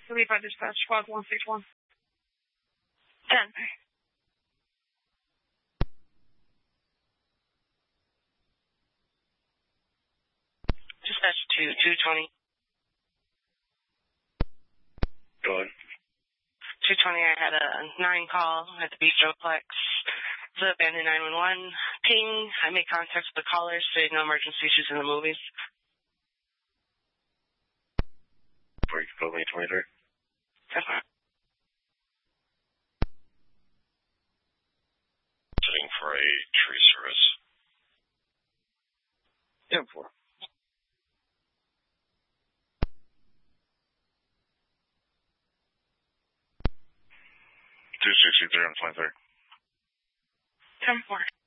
Levi Dispatch, Squad 161. 10. Dispatch to 220. Go ahead. 220, I had a 9 call at the Bistroplex. The abandoned 911. Ping. I made contact with the caller, stated no emergency issues in the movies. Before you call me 23. Okay. Sitting for a tree service. 10-4. 263 on 23. 10-4.